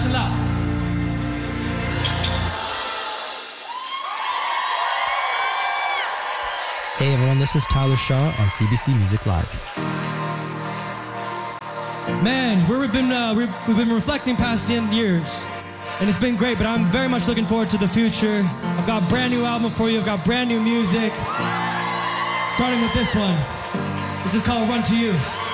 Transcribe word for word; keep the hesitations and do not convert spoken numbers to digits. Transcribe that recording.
and loud. Hey everyone, this is Tyler Shaw on C B C Music Live. Man, we've been uh, we've, we've been reflecting past the end years, and it's been great. But I'm very much looking forward to the future. I've got a brand new album for you. I've got brand new music. Starting with this one. This is called "Run to You."